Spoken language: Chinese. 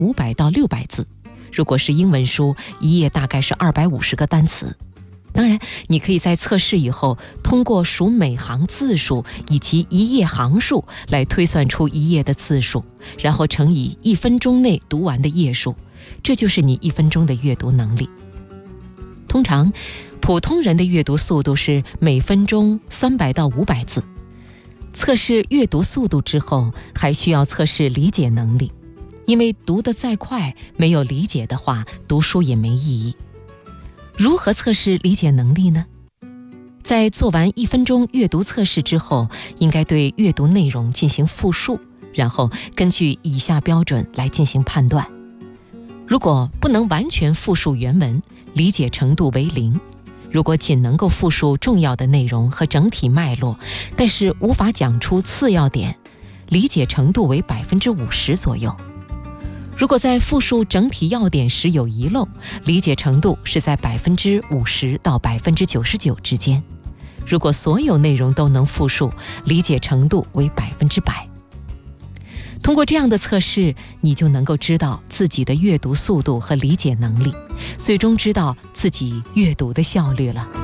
500到600字，如果是英文书，一页大概是250个单词。当然，你可以在测试以后，通过数每行字数以及一页行数来推算出一页的字数，然后乘以1分钟内读完的页数，这就是你1分钟的阅读能力。通常，普通人的阅读速度是每分钟300到500字。测试阅读速度之后，还需要测试理解能力，因为读得再快，没有理解的话，读书也没意义。如何测试理解能力呢？在做完1分钟阅读测试之后，应该对阅读内容进行复述，然后根据以下标准来进行判断。如果不能完全复述原文，理解程度为0；如果仅能够复述重要的内容和整体脉络，但是无法讲出次要点，理解程度为50%左右。如果在复述整体要点时有遗漏，理解程度是在50%到99%之间。如果所有内容都能复述，理解程度为100%。通过这样的测试，你就能够知道自己的阅读速度和理解能力，最终知道自己阅读的效率了。